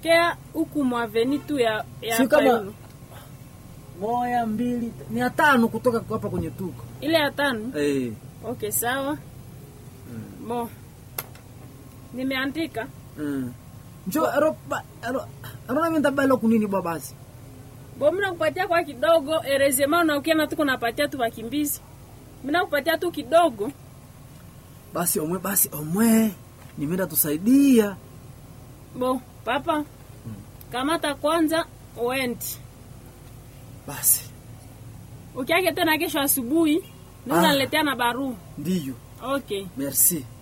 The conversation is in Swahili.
natokea huku mwaveni tu ya si kama 1 2 ni 5 kutoka hapa kwenye tuko. Ile ya 5? Okay, sawa. Mo. Nimeandika. Njoo aro mimi ndabalo kunini babazi. Mimi nakupatia kwa kidogo, erezema na ukiana tuko napatia tu wakimbizi. Mimi nakupatia tu kidogo. Basi omwe. Nimeenda tusaidia. Papa. Kamata kwanza uende. Basi. Ukiake tena kesho asubuhi, ndio unaletea na barua. Ndiyo. Okay. Merci.